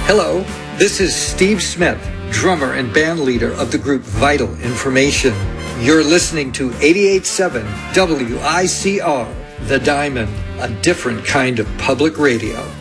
Hello, this is Steve Smith, drummer and band leader of the group Vital Information. You're listening to 88.7 WICR, The Diamond, a different kind of public radio.